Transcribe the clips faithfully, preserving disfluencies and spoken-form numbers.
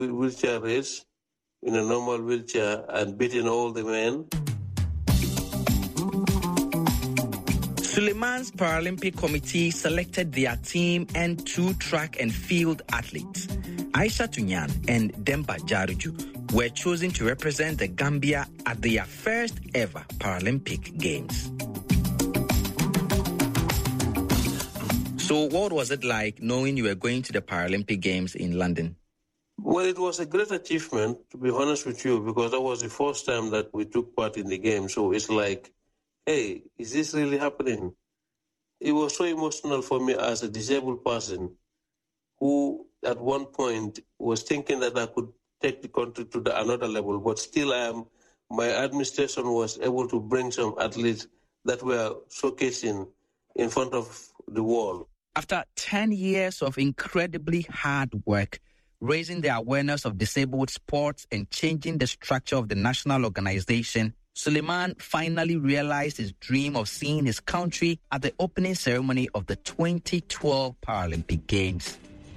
wheelchair race in a normal wheelchair and beating all the men. Suleiman's Paralympic Committee selected their team and two track and field athletes. Aisha Tunyan and Demba Jaruju were chosen to represent the Gambia at their first ever Paralympic Games. So what was it like knowing you were going to the Paralympic Games in London? Well, it was a great achievement, to be honest with you, because that was the first time that we took part in the game. So it's like, hey, is this really happening? It was so emotional for me as a disabled person who at one point was thinking that I could take the country to the another level, but still I am, my administration was able to bring some athletes that were showcasing in front of the world. After ten years of incredibly hard work, raising the awareness of disabled sports and changing the structure of the national organization, Suleiman finally realized his dream of seeing his country at the opening ceremony of the twenty twelve Paralympic Games.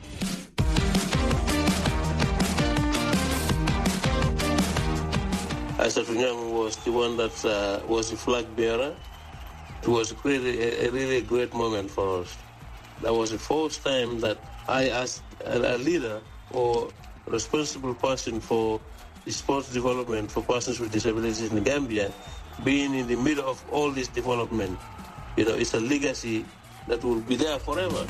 Aisha Tunyan was the one that uh, was the flag bearer. It was really a, a really great moment for us. That was the first time that I, as a, a leader or responsible person for the sports development for persons with disabilities in Gambia, being in the middle of all this development, you know, it's a legacy that will be there forever.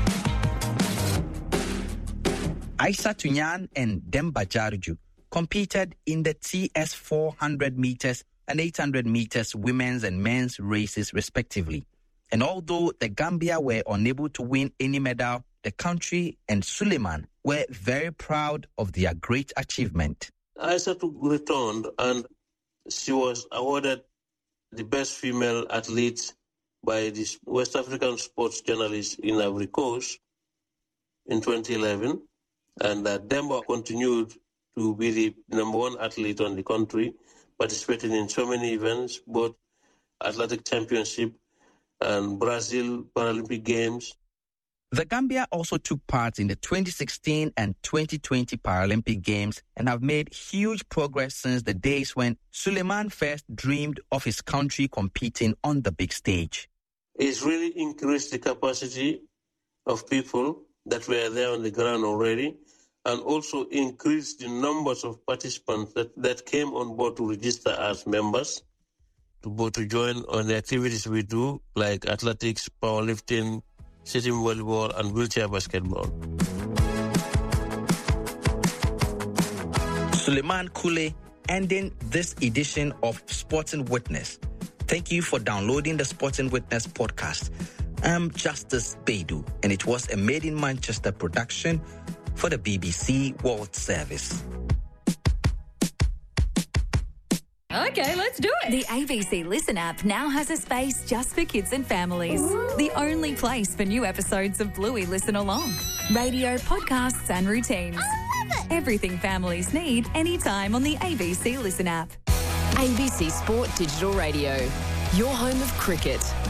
Aisha Tunyan and Demba Jaruju competed in the T S four hundred meters and eight hundred meters women's and men's races respectively. And although the Gambia were unable to win any medal, the country and Suleiman were very proud of their great achievement. Aisha returned and she was awarded the best female athlete by the West African sports journalist in Ivory Coast in twenty eleven. And uh, Demba continued to be the number one athlete on the country, participating in so many events, both athletic championship and Brazil Paralympic Games. The Gambia also took part in the twenty sixteen and twenty twenty Paralympic Games and have made huge progress since the days when Suleiman first dreamed of his country competing on the big stage. It's really increased the capacity of people that were there on the ground already, and also increased the numbers of participants that, that came on board to register as members, to both to join on the activities we do, like athletics, powerlifting, sitting volleyball, and wheelchair basketball. Suleiman Kule ending this edition of Sporting Witness. Thank you for downloading the Sporting Witness podcast. I'm Justice Beidou, and it was a Made in Manchester production for the B B C World Service. Okay, let's do it. The A B C Listen app now has a space just for kids and families. Ooh. The only place for new episodes of Bluey Listen Along. Radio, podcasts and routines. I love it. Everything families need anytime on the A B C Listen app. A B C Sport Digital Radio, your home of cricket.